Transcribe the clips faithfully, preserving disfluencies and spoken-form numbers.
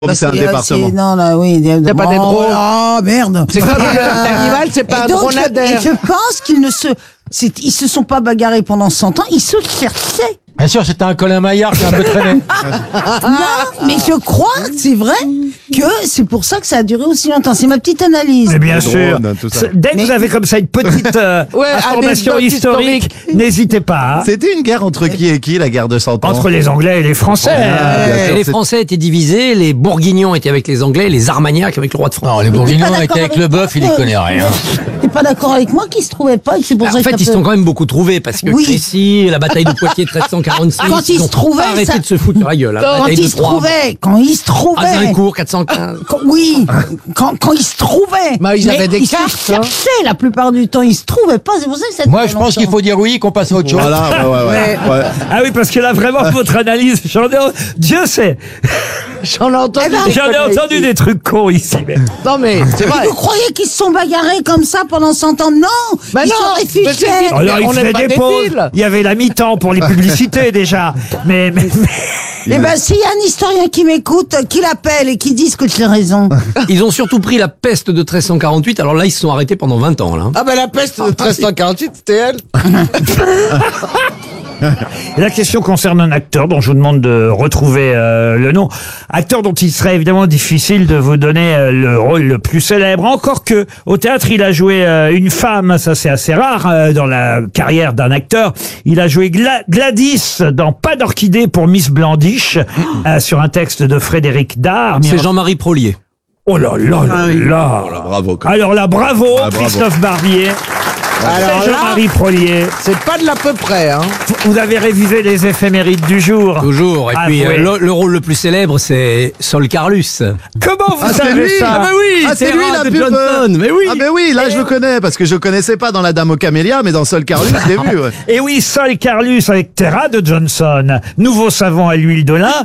Bah, c'est un département. C'est, non, là, oui. C'est pas des drôles. Oh, merde. C'est comme l'animal, c'est pas un donc, dromadaire. je, je pense qu'ils ne se, c'est, ils se sont pas bagarrés pendant cent ans, ils se cherchaient. Bien sûr, c'était un Colin Maillard qui a un peu traîné. Non, mais je crois, c'est vrai, que c'est pour ça que ça a duré aussi longtemps. C'est ma petite analyse. Mais bien Le sûr. drone, tout ça. C'est- Dès que Mais- vous avez comme ça une petite euh, Ouais, information anecdote historique, historique. n'hésitez pas. hein. C'était une guerre entre qui et qui, la guerre de cent ans? Entre les Anglais et les Français. Ah, bien Et sûr, les c'est- Français étaient divisés, les Bourguignons étaient avec les Anglais, les Armagnacs avec le roi de France. Non, les Bourguignons T'es pas étaient avec d'accord le bœuf, il y moi connaît rien. T'es pas d'accord avec moi qu'ils se trouvaient pas et que c'est pour En ça que fait, ça ils se peut- sont quand même beaucoup trouvés parce que Oui. Crécy, la bataille de Poitiers treize cent quarante-six, Quand ils ont se trouvaient, pas arrêté ça- de se foutre sur la gueule. La Quand bataille ils de se Troyes, trouvaient, quand ils se trouvaient. Azincourt quatre cent quinze. Quand- oui, quand, quand ils se trouvaient. Bah, ils Mais avaient des ils cartes, se hein. cherchaient la plupart du temps. Ils se trouvaient pas. C'est pour ça que ça Moi, durait je pense qu'il longtemps. faut dire oui, qu'on passe à autre chose. Voilà, ouais, ouais, ouais. ouais. Ah oui, parce que là, vraiment, votre analyse, j'en ai, Dieu sait, J'en ai entendu Eh ben, des j'en ai conneries entendu ici. des trucs cons ici. Mais... Non mais, c'est vrai. Vous croyez qu'ils se sont bagarrés comme ça pendant cent ans? Non, Bah ils non, sont mais réfugiés. c'est- Alors, Mais il on faisait n'est pas des pauses. débiles. Il y avait la mi-temps pour les publicités, déjà. Mais, mais, mais- Eh ben, s'il y a un historien qui m'écoute, qu'il appelle et qui dise que j'ai raison. Ils ont surtout pris la peste de treize cent quarante-huit, alors là, ils se sont arrêtés pendant vingt ans. Là. Ah ben la peste de treize cent quarante-huit, c'était elle. La question concerne un acteur dont je vous demande de retrouver euh, le nom. Acteur dont il serait évidemment difficile de vous donner euh, le rôle le plus célèbre. Encore que au théâtre, il a joué euh, une femme, ça c'est assez rare euh, dans la carrière d'un acteur. Il a joué Gla- Gladys dans Pas d'orchidée pour Miss Blandiche, euh, sur un texte de Frédéric Dard. C'est Jean-Marie Prolier. Oh là là là là. Bravo. quoi. Alors là, bravo, Ah, bravo. Christophe Barbier. Alors C'est là- Jean-Marie Prolier. C'est pas de l'à peu près, hein. Vous avez révisé les éphémérides du jour. Toujours. Et Ah, puis, oui. euh, le, le rôle le plus célèbre, c'est Sol Carlus. Comment vous Ah, c'est savez lui. ça? Ah, bah oui, Ah, c'est lui la de pub. Johnson. Mais oui. Ah ben oui, là je le connais parce que je connaissais pas dans La Dame aux Camélias, mais dans Sol Carlus, je l'ai vu. Ouais. Et oui, Sol Carlus avec Terra de Johnson. Nouveau savon à l'huile de lin.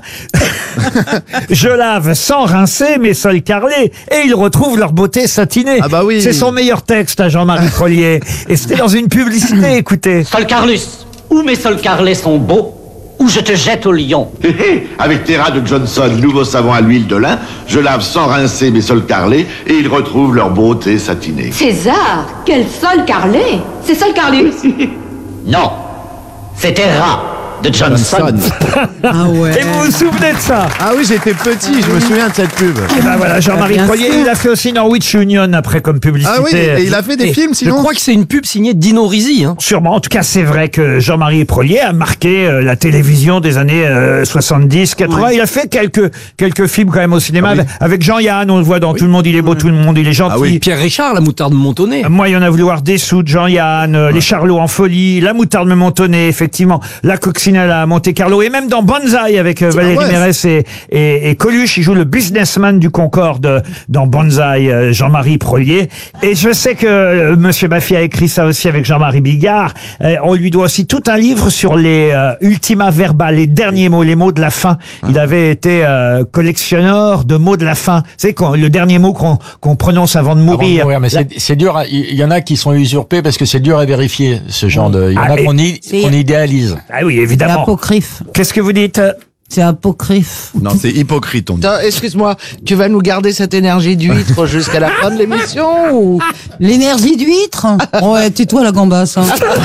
Je lave sans rincer mes sols carrelés et ils retrouvent leur beauté satinée. Ah bah oui. C'est son meilleur texte à Jean-Marie Prolier. Et c'était dans une publicité, écoutez. Sol Carlus, où mes sols carrelés sont beaux, où je te jette au lion. Hé hé, avec Terra de Johnson, nouveau savon à l'huile de lin, je lave sans rincer mes sols carrelés et ils retrouvent leur beauté satinée. César, quel sol carrelé! C'est Sol Carlus! Non, c'était Rat de Johnson. Johnson. Et vous vous souvenez de ça? Ah oui, j'étais petit, je me souviens de cette pub. Et ben voilà, Jean-Marie Prolier, il a fait aussi Norwich Union après comme publicité. Ah oui, et il a fait des Et films Je sinon. crois que c'est une pub signée Dino Risi. Hein. Sûrement. En tout cas, c'est vrai que Jean-Marie Prolier a marqué euh, la télévision des années euh, soixante-dix, quatre-vingts. Il a fait quelques quelques films quand même au cinéma. Ah oui. Avec Jean-Yann, on le voit dans Tout le monde il est beau, tout le monde il est gentil. Ah oui. Pierre Richard, la moutarde Montonnet. Moi, il y en a voulu voir des sous de Jean-Yann, euh, les Charlots en folie, la moutarde me montonnait, effectivement, la coccinelle à Monte-Carlo, et même dans Banzai avec euh, Valérie ouais. Mérès et, et, et Coluche, il joue le businessman du Concorde dans Banzai, euh, Jean-Marie Prolier. Et je sais que euh, Monsieur Baffy a écrit ça aussi avec Jean-Marie Bigard. Euh, on lui doit aussi tout un livre sur les euh, ultima verba, les derniers mots, les mots de la fin. Il avait été euh, collectionneur de mots de la fin. C'est le dernier mot qu'on qu'on prononce avant de Avant de mourir. mourir, mais c'est c'est dur. à- Il y en a qui sont usurpés parce que c'est dur à vérifier ce genre de. Il y en Ah, a mais- qu'on i- C'est- qu'on idéalise. Ah oui, C'est évidemment. apocryphe. Qu'est-ce que vous dites? C'est apocryphe. Non, c'est hypocrite, on dit. Attends, excuse-moi, tu vas nous garder cette énergie d'huître jusqu'à la fin de l'émission ou... L'énergie d'huître? Ouais, tais-toi la gambasse. Hein.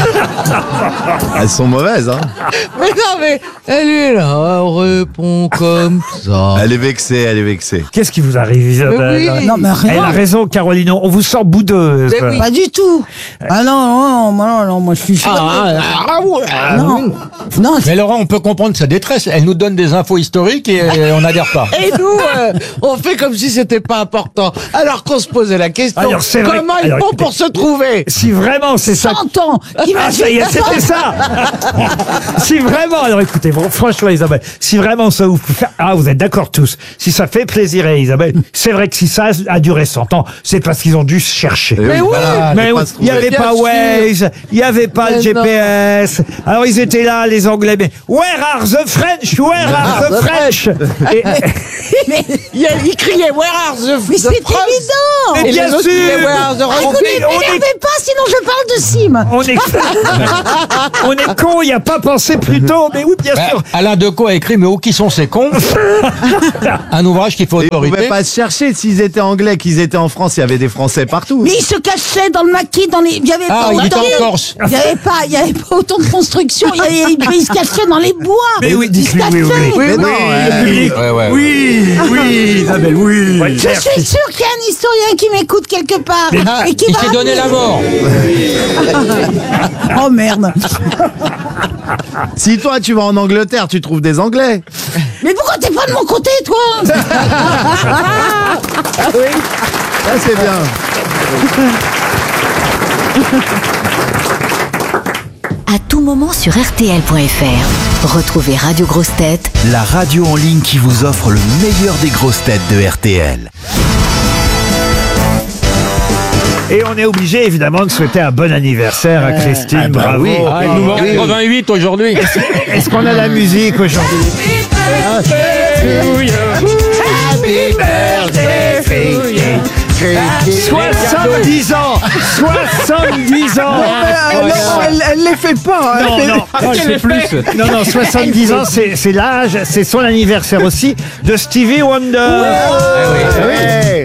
Elles sont mauvaises, hein. Mais non, mais elle est là, elle répond comme ça. Elle est vexée, elle est vexée. Qu'est-ce qui vous arrive, Isabelle? oui. Non, mais Elle a rien. raison, Caroline. On vous sent boudeuse. Mais oui. Pas du tout. Ah non, non, non, moi, non, non, moi je suis... Ah, ah, ouais. non, non, Mais Laurent, on peut comprendre sa détresse. Elle nous donne des infos historiques et euh, on n'adhère pas. Et nous, euh, on fait comme si c'était pas important. Alors qu'on se posait la question, Alors, c'est vrai- comment ils alors, font écoutez- pour se trouver? Si vraiment c'est ça. cent ans. Ah, ça y est, c'était ça. Si vraiment, alors écoutez, bon, franchement, Isabelle, si vraiment ça vous fait, ah, vous êtes d'accord tous. Si ça fait plaisir à Isabelle, c'est vrai que si ça a duré cent ans, c'est parce qu'ils ont dû se chercher. Et oui, voilà, Mais faut oui, pas se il n'y trouver. avait pas Bien Waze, il n'y avait pas le Mais G P S. Alors ils étaient là, les Anglais, mais where are the French? Where are the French? Et- Il, a- il criait Where are the Mais the c'est France Mais Et bien les autres criaient sûr. Where are the On Rugby est- on est- N'énervez pas, sinon je parle de Sim. on est On est con, il n'y a pas pensé plus tôt, mais oui, bien Ben, sûr. Alain Decaux a écrit, mais où qui sont ces cons? Un ouvrage qui faut Ils ne autorité. pouvaient pas se chercher. S'ils étaient anglais, qu'ils étaient en France, il y avait des Français partout. Mais il se cachait dans le maquis, dans les. Il y avait Ah, pas il était autant. en Corse. Il y avait pas, il y avait pas autant de construction. Il, y avait- il se cachait dans les bois. Mais oui, il se dites-lui, oui, oui, cachait. oui. Mais non, euh, Oui, Ouais, ouais. oui, oui, Isabelle, oui. Je suis sûr qu'il y a un historien qui m'écoute quelque part Ah, et qui il va s'est donné la mort. Oh merde. Si toi, tu vas en Angleterre, tu trouves des Anglais. Mais pourquoi t'es pas de mon côté, toi? Ah oui, ça c'est bien. À tout moment sur R T L point F R. Retrouvez Radio Grosses Têtes, La radio en ligne qui vous offre le meilleur des grosses têtes de R T L. Et on est obligé évidemment de souhaiter un bon anniversaire à Christine. Bravo. oui. Ah, il nous manque quatre-vingt-huit aujourd'hui. Est-ce qu'on a la musique aujourd'hui? soixante-dix ans soixante-dix ans elle, elle les fait pas. Non, non, Ah, c'est plus. non, non, soixante-dix ans, c'est c'est l'âge, c'est son anniversaire aussi, de Stevie Wonder. Ouais.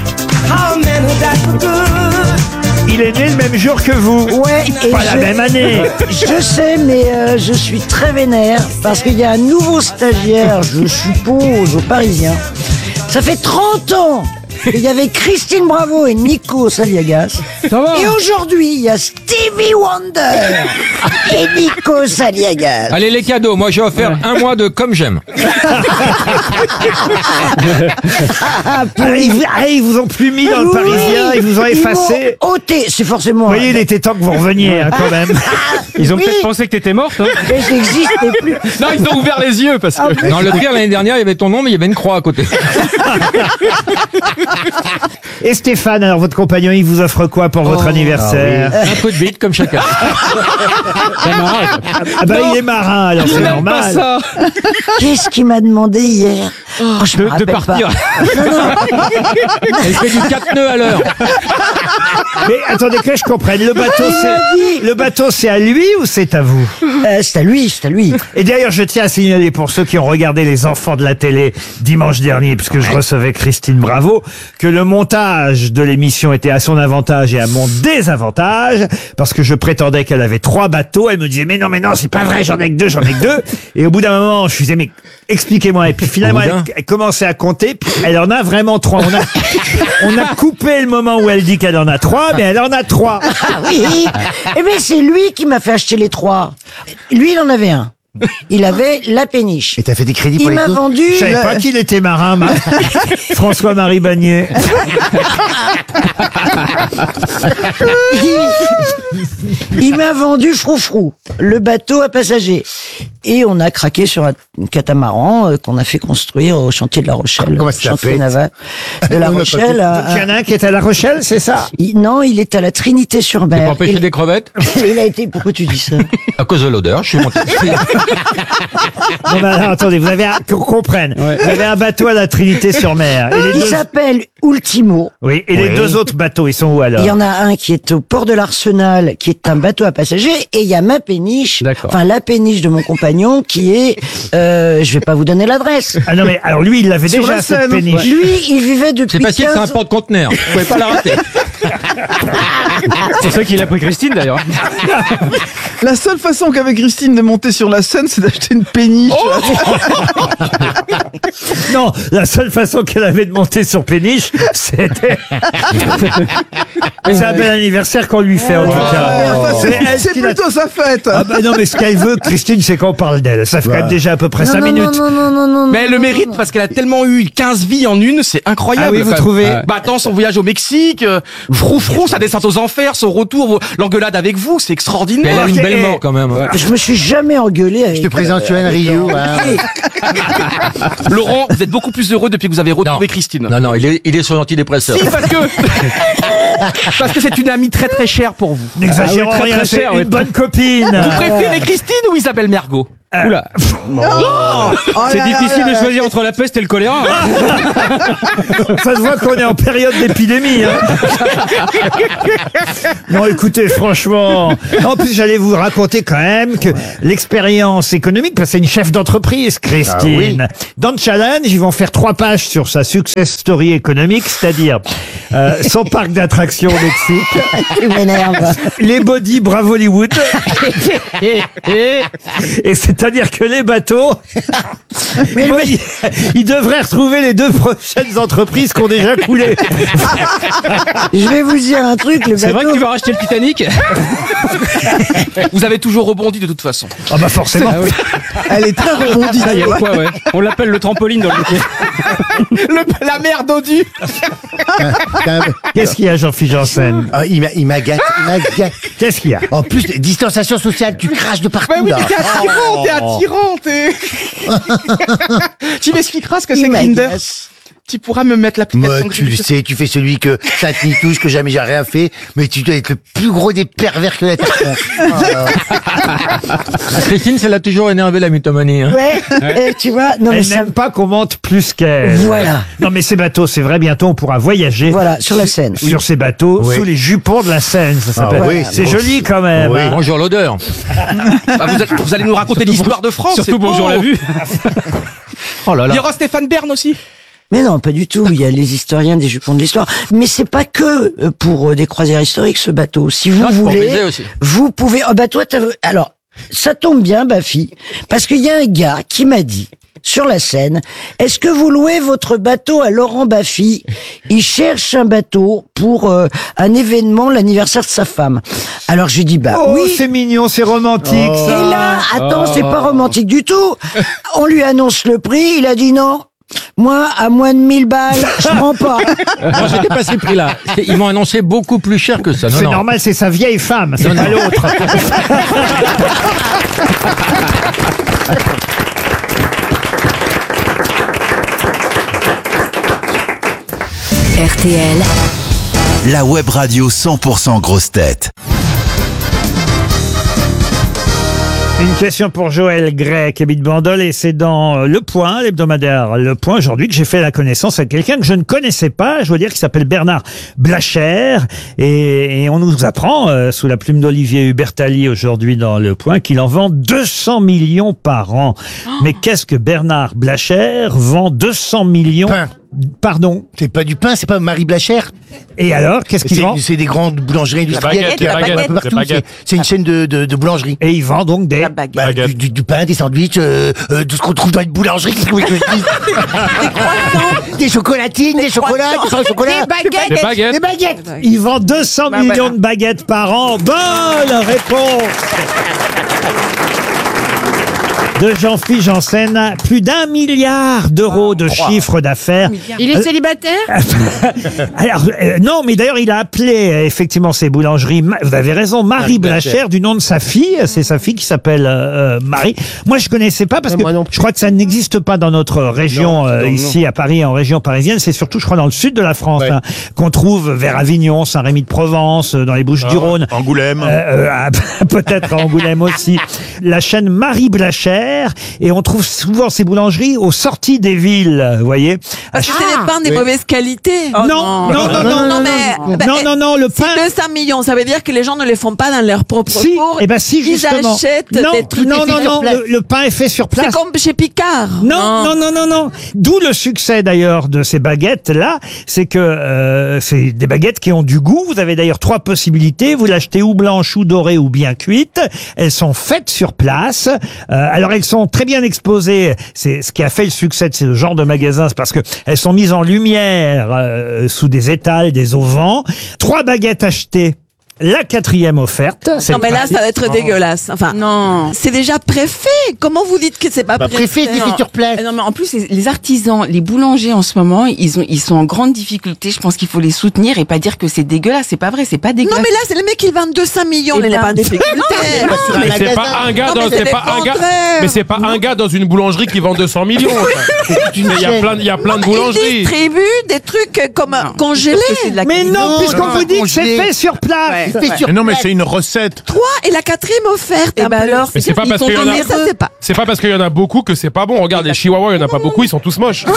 Il est né le même jour que vous. Ouais, et Pas la je- même année. Je sais, mais euh, je suis très vénère parce qu'il y a un nouveau stagiaire, je suppose, aux Parisiens. Ça fait trente ans qu'il y avait Christine Bravo et Nico Saliagas. Et aujourd'hui, il y a Stevie Wonder et Nico Saliagas. Allez, les cadeaux. Moi, j'ai offert un mois de Comme J'aime. Ah, ils, vous, ah, ils vous ont plus mis dans le Oui, Parisien, ils vous ont effacé. Ils m'ont ôté, c'est forcément. Vous voyez, il était temps que vous reveniez hein, quand même. Ils ont Oui. peut-être pensé que t'étais morte. Hein. Mais je n'existais plus. Non, ils ont ouvert les yeux parce que. Dans le pire, l'année dernière, il y avait ton nom, mais il y avait une croix à côté. Et Stéphane, alors votre compagnon, il vous offre quoi pour votre anniversaire? Un peu de bite, comme chacun. Ah bah il est marin, alors c'est Même pas normal. ça. Qu'est-ce qu'il m'a demandé hier? Oh, je me De, de rappelle partir. pas. Non, non. Elle fait du quatre nœuds à l'heure. Mais attendez que je comprenne, le bateau c'est le bateau c'est à lui ou c'est à vous? Euh, c'est à lui, c'est à lui. Et d'ailleurs, je tiens à signaler pour ceux qui ont regardé Les Enfants de la télé dimanche dernier, puisque je recevais Christine Bravo, que le montage de l'émission était à son avantage et à mon désavantage, parce que je prétendais qu'elle avait trois bateaux. Elle me disait, mais non, mais non, c'est pas vrai, j'en ai que deux, j'en ai que deux. Et au bout d'un moment, je lui disais, mais expliquez-moi. Et puis finalement, elle, elle commençait à compter, puis elle en a vraiment trois. On a, on a coupé le moment où elle dit qu'elle en a trois, mais elle en a trois. Ah oui. Eh bien, c'est lui qui m'a fait acheter les trois. Lui, il en avait un. Il avait la péniche. Et t'as fait des crédits pour Il les m'a coups vendu. Je savais le- pas qu'il était marin, ma- François-Marie Bagné. Il, il m'a vendu Froufrou, le bateau à passagers. Et on a craqué sur un catamaran euh, qu'on a fait construire au chantier de La Rochelle. Comment ça chantier fait naval de La Rochelle. Donc il y en a un qui est à La Rochelle, c'est ça? Il- non, il est à la Pour Trinité-sur-Mer. empêcher Il, des crevettes, il a été. Pourquoi tu dis ça? à cause de l'odeur, je suis monté. Non, mais alors, attendez, vous avez un, qu'on comprenne. Vous avez un bateau à la Trinité-sur-Mer. Et les Il deux, s'appelle Ultimo. oui, et les deux autres bateaux, ils sont où alors? Il y en a un qui est au port de l'Arsenal, qui est un bateau à passagers, et il y a ma péniche, D'accord. enfin la péniche de mon compagnon, qui est, euh, je vais pas vous donner l'adresse. Ah non, mais alors lui, il l'avait Sur déjà, la cette Seine. péniche. Lui, il vivait depuis C'est facile, c'est un quinze porte-conteneur. Vous pouvez pas la rater. C'est ça qu'il a pris Christine d'ailleurs. La seule façon qu'avait Christine de monter sur la scène, c'est d'acheter une péniche. Non, la seule façon qu'elle avait de monter sur péniche, c'était... C'est un bel anniversaire qu'on lui fait, en tout cas. Enfin, c'est- C'est elle c'est qui l'a- plutôt sa fête. Ah bah non, mais ce qu'elle veut, Christine, c'est qu'on parle d'elle. Ça fait quand même déjà à peu près Non, cinq non, minutes. non, non, non, non, Mais elle le non, mérite non. parce qu'elle a tellement eu quinze vies en une, c'est incroyable. Ah oui, vous quand même. trouvez Bah attends, son voyage au Mexique, euh, froufrou, sa descente aux enfers, son retour, vos- l'engueulade avec vous, c'est Mais elle extraordinaire. a une Ok. belle mort quand même. Je me suis jamais engueulé avec. Je te présente Johan Rio. hein. Laurent, vous êtes beaucoup plus heureux depuis que vous avez retrouvé Non. Christine. Non, non, il est, il est sur l'antidépresseur. Si, parce que parce que c'est une amie très très chère pour vous. N'exagérons Ah oui, très, rien, très c'est cher, une oui. bonne copine. Vous préférez Christine ou Isabelle Mergo? Oula. Oh C'est là difficile là de là. choisir entre la peste et le choléra. Ça se voit qu'on est en période d'épidémie. Hein. Non, écoutez, franchement. En plus, j'allais vous raconter quand même que l'expérience économique, parce que c'est une chef d'entreprise, Christine. Ah Dans le challenge, ils vont faire trois pages sur sa success story économique, c'est-à-dire euh, son parc d'attractions au Mexique, Tu m'énerves. les body Bravo Hollywood, et c'est-à-dire que les bateaux, moi, ils, ils devraient retrouver les deux prochaines entreprises qui ont déjà coulé. Je vais vous dire un truc, le C'est vrai que bateau. tu vas racheter le Titanic. Vous avez toujours rebondi de toute façon. Ah bah forcément. Ah oui. Elle est très rebondie. Ah, il y a de quoi, ouais. On l'appelle le trampoline dans le métier. Le- la mer dodue. Qu'est-ce qu'il y a, Jean-Philippe Janssen? Ah, il m'a- il m'agace, il m'agace. Qu'est-ce qu'il y a? En plus, distanciation sociale, tu craches de partout. Bah oui, là. mais t'es attirant, t'es attirant, t'es... Tu m'expliqueras ce que c'est Il Grindr. m'agace. Tu pourras me mettre Moi, l'application. que tu le je- sais, tu fais celui que ça te n'y touche, que jamais j'ai rien fait, mais tu dois être le plus gros des pervers que la terre. Christine, ça l'a toujours énervé la mythomanie. Hein. Ouais, euh, tu vois, non mais Elle ça... n'aime pas qu'on monte plus qu'elle. Voilà. Non mais ces bateaux, c'est vrai, bientôt on pourra voyager. Voilà, sur la Seine. Sur ces bateaux, Oui. sous les jupons de la Seine, ça s'appelle. Ah oui, c'est c'est joli quand même. Oui. hein. Bonjour l'odeur. Ah, vous, êtes- vous allez nous raconter l'histoire de France. Surtout c'est bonjour beau. la vue. Oh là Il y là. aura Stéphane Bern aussi. Mais non, pas du tout. Il y a les historiens des jupons de l'histoire. Mais c'est pas que euh, pour euh, des croisières historiques, ce bateau. Si vous Non, c'est pour voulez, baiser aussi. vous pouvez... Oh bah toi, t'as... Alors, ça tombe bien, Bafi, parce qu'il y a un gars qui m'a dit, sur la Seine, est-ce que vous louez votre bateau à Laurent Baffy? Il cherche un bateau pour euh, un événement, l'anniversaire de sa femme. Alors j'ai dit, bah Oh, oui. c'est mignon, c'est romantique. Et ça. là, attends, c'est pas romantique du tout. On lui annonce le prix, il a dit non. Moi, à moins de mille balles, je prends pas. Moi, j'étais pas ces prix-là. C'est- Ils m'ont annoncé beaucoup plus cher que ça. Non, C'est non. normal, c'est sa vieille femme, c'est pas l'autre. R T L, La web radio cent pour cent grosse tête. Une question pour Joël Gray qui habite Bandol et c'est dans Le Point, l'hebdomadaire Le Point aujourd'hui que j'ai fait la connaissance avec quelqu'un que je ne connaissais pas, je dois dire, qui s'appelle Bernard Blacher et, et on nous apprend euh, sous la plume d'Olivier Hubertali aujourd'hui dans Le Point qu'il en vend deux cents millions par an. Mais qu'est-ce que Bernard Blacher vend deux cents millions? Pain. Pardon. C'est pas du pain, c'est pas Marie Blacher. Et alors, qu'est-ce qu'il C'est vend? c'est des grandes boulangeries industrielles. baguette, qui la apparaissent un baguette, peu partout. la baguette. C'est- C'est une chaîne de, de, de boulangerie. Et il vend donc des... Bah, du, du, du pain, des sandwichs, euh, euh, tout ce qu'on trouve dans une boulangerie. Qu'est-ce que vous voulez que je dise Des chocolatines, des chocolats, des pains au chocolat. Des baguettes. Des baguettes. Il vend deux cents millions de baguettes par an. Bonne réponse de Jean-Philippe Janssen. Plus d'un milliard d'euros de chiffre d'affaires. Il est célibataire? Alors, euh, non, mais d'ailleurs, il a appelé euh, effectivement ces boulangeries. Ma- Vous avez raison, Marie Blacher, du nom de sa fille. C'est sa fille qui s'appelle euh, euh, Marie. Moi, je connaissais pas parce que je crois que ça n'existe pas dans notre région Non, euh, non, ici à Paris, en région parisienne. C'est surtout, je crois, dans le sud de la France hein, qu'on trouve vers Avignon, Saint-Rémy-de-Provence, euh, dans les Bouches-du-Rhône. Angoulême. Euh, euh, ah, peut-être à Angoulême aussi. La chaîne Marie Blacher, et on trouve souvent ces boulangeries aux sorties des villes, vous voyez. Parce que c'est des pains de mauvaise qualité. non, non, non, non, non, non, mais, non, non, non, le pain. deux cents millions, ça veut dire que les gens ne les font pas dans leur propre Si, four. eh ben si, justement. Ils achètent non, des trucs non, faits non, sur non, place. le, le pain est fait sur place. C'est comme chez Picard. Non, non, non, non, non. D'où le succès d'ailleurs de ces baguettes-là, c'est que euh, c'est des baguettes qui ont du goût. Vous avez d'ailleurs trois possibilités. Vous l'achetez ou blanche, ou dorée, ou bien cuite. Elles sont faites sur place. Euh, alors elles sont très bien exposées. C'est ce qui a fait le succès de ce genre de magasins, c'est parce que elles sont mises en lumière euh, sous des étals, des auvents. Trois baguettes achetées. La quatrième offerte. c'est Non, mais là, parti. ça va être dégueulasse. Enfin, Non. c'est déjà préfet. Comment vous dites que c'est pas Bah, préfet? préfet, c'est fait sur place. Euh, Non, mais en plus, les, les artisans, les boulangers en ce moment, ils ont, ils sont en grande difficulté. Je pense qu'il faut les soutenir et pas dire que c'est dégueulasse. C'est pas vrai, c'est pas Non, dégueulasse. mais là, c'est le mec qui vend deux cents millions. Eh Il n'est ben- pas en difficulté. Mais c'est pas un gars Non, dans, mais c'est c'est pas le un gars, contraire. mais c'est pas un gars dans une boulangerie qui vend deux cents millions. enfin. Il y a plein, de- il y a plein de Il boulangeries. distribue des trucs comme Non. congelés. C'est de la Mais cuisine. non, Non, puisqu'on non, vous dit que c'est congelé. fait sur place. Ouais. Mais non, mais c'est une recette. Trois et la quatrième offerte. Et bah alors, Mais c'est pas parce qu'il y en a, Mais ça, c'est pas. c'est pas parce qu'il y en a beaucoup que c'est pas bon. Regarde, les chihuahuas, il y en a pas beaucoup, ils sont tous moches.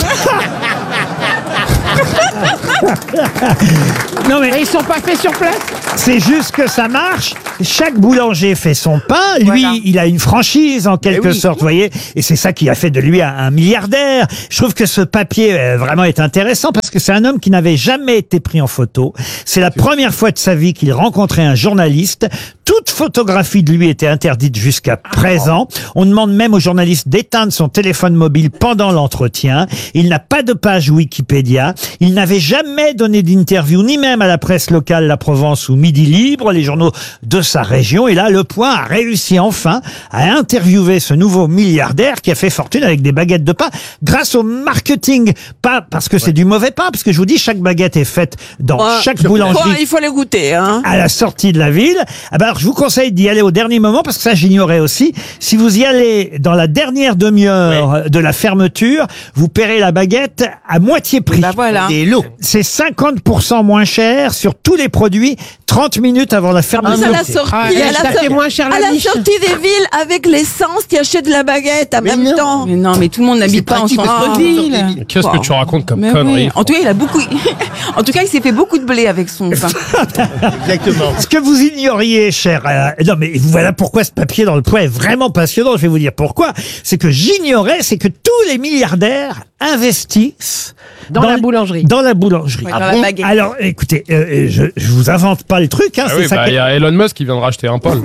Non mais ils sont pas faits sur place. c'est juste que ça marche. Chaque boulanger fait son pain. Lui, Voilà. il a une franchise en quelque oui. sorte, vous voyez. Et c'est ça qui a fait de lui un, un milliardaire. Je trouve que ce papier euh, vraiment est intéressant parce que c'est un homme qui n'avait jamais été pris en photo. C'est la première fois de sa vie qu'il rencontrait un journaliste. Toute photographie de lui était interdite jusqu'à présent. On demande même au journaliste d'éteindre son téléphone mobile pendant l'entretien. Il n'a pas de page Wikipédia. Il n'avait jamais donné d'interview, ni même à la presse locale La Provence ou Midi Libre, les journaux de sa région. Et là, Le Point a réussi enfin à interviewer ce nouveau milliardaire qui a fait fortune avec des baguettes de pain grâce au marketing. Pas parce que c'est du mauvais pain, parce que je vous dis, chaque baguette est faite dans Ouais. chaque Ouais, boulangerie. il faut les goûter, hein. À la sortie de la ville. Ah ben alors, je vous conseille d'y aller au dernier moment parce que ça, j'ignorais aussi. Si vous y allez dans la dernière demi-heure de la fermeture, vous paierez la baguette à moitié prix. Bah voilà. Et l'eau. C'est cinquante pour cent moins cher sur tous les produits trente minutes avant la En fermeture. plus, à la sortie, Ah, à la, ça fait sor- moins cher la à la miche. sortie des villes avec l'essence, tu achètes de la baguette en Mais même non. temps. Mais non, mais tout le monde n'habite pas en pratique parce que- centre-ville. Qu'est-ce que tu racontes comme Mais connerie? oui. En tout cas, il a beaucoup. En tout cas, il s'est fait beaucoup de blé avec son pain. Exactement. Ce que vous ignoriez, cher... euh, non, mais voilà pourquoi ce papier dans Le Point est vraiment passionnant. Je vais vous dire pourquoi. C'est que j'ignorais, c'est que tous les milliardaires investissent Dans la boulangerie. Dans la boulangerie. Ouais, dans la baguette. Alors, écoutez, euh, je, je vous invente pas le truc. Hein, Ah c'est oui, ça bah, que- il y a Elon Musk qui vient de racheter un pôle.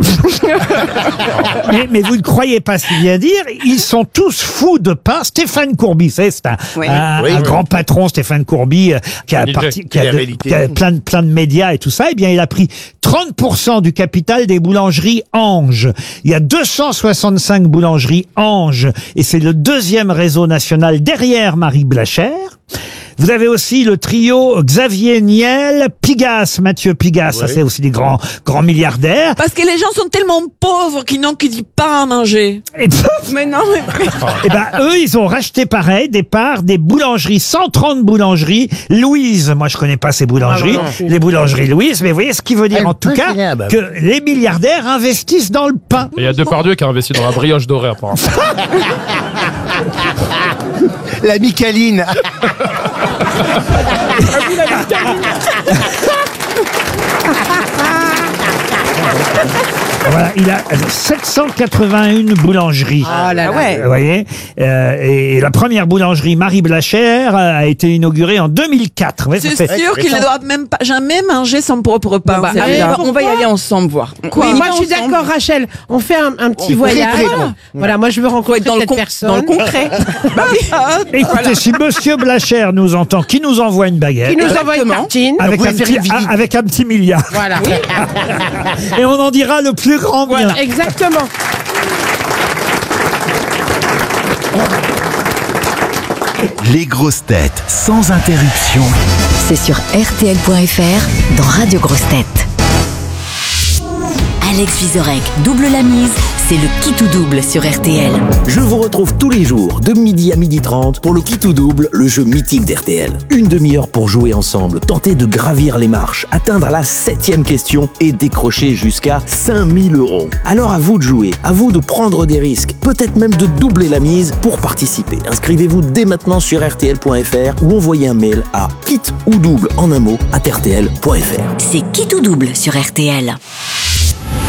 mais, mais vous ne croyez pas si bien dire, ils sont tous fous de pain. Stéphane Courby, c'est c'est un, Oui. un, Oui, un oui. grand patron, Stéphane Courby, euh, qui a, Télé- parti- qui a, de- télé-réalité. qui a plein, de, plein de médias et tout ça. Eh bien, il a pris trente pour cent du capital des boulangeries Ange. Il y a deux cent soixante-cinq boulangeries Ange, et c'est le deuxième réseau national derrière Marie Blachère. Vous avez aussi le trio Xavier Niel, Pigasse, Mathieu Pigasse, ça c'est aussi des grands grands milliardaires. Parce que les gens sont tellement pauvres qu'ils n'ont que du pain à manger. Et, Mais non, mais. et ben eux, ils ont racheté pareil des parts des boulangeries, cent trente boulangeries Louise. Moi, je connais pas ces boulangeries, Ah, non, non. les boulangeries Louise, mais vous voyez ce qui veut dire Elle en tout peut cas finir, bah. que les milliardaires investissent dans le pain. Et il y a Depardieu qui a investi dans la brioche dorée, apparemment. La Micaline. Voilà, il a sept cent quatre-vingt-un boulangeries. Ah là là. ouais. Vous voyez, euh, et la première boulangerie Marie Blachère a été inaugurée en deux mille quatre. Ouais, ça C'est fait- sûr qu'ils ne doivent même pas jamais manger son propre pain. Bah, C'est allez, bizarre. on va y aller ensemble voir. Oui, moi je suis ensemble. d'accord, Rachel. On fait un, un petit On voyage. très, très bon. Voilà, moi je veux rencontrer Dans le, cette con- personne. dans le concret. Bah oui. Écoutez, si Monsieur Blachère nous entend, qui nous envoie une baguette Qui nous envoie une Exactement. tartine. avec pouvez un, faire petit, une visite. ah, avec un petit milliard. Voilà. Et on en dira le plus grand bien. Exactement. Les grosses têtes sans interruption. C'est sur R T L point F R dans Radio Grosses Têtes. Alex Vizorek double la mise, c'est le qui tout double sur R T L. Je vous retrouve tous les jours de midi à midi trente pour le qui tout double, le jeu mythique d'R T L. Une demi-heure pour jouer ensemble, tenter de gravir les marches, atteindre la septième question et décrocher jusqu'à cinq mille euros. Alors à vous de jouer, à vous de prendre des risques, peut-être même de doubler la mise pour participer. Inscrivez-vous dès maintenant sur R T L point F R ou envoyez un mail à kit ou double en un mot à R T L point F R. C'est qui tout double sur R T L.